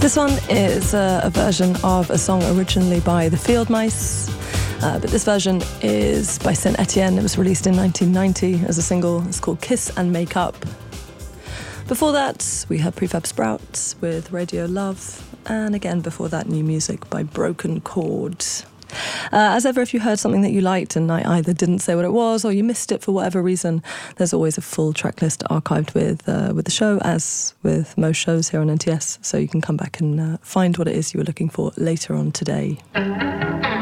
This one is a version of a song originally by the Field Mice, but this version is by Saint Etienne. It was released in 1990 as a single. It's called Kiss and Make Up. Before that, we had Prefab Sprout with Radio Love, and again before that, new music by Broken Chord. As ever, if you heard something that you liked and I either didn't say what it was or you missed it for whatever reason, there's always a full track list archived with the show, as with most shows here on NTS, so you can come back and find what it is you were looking for later on today.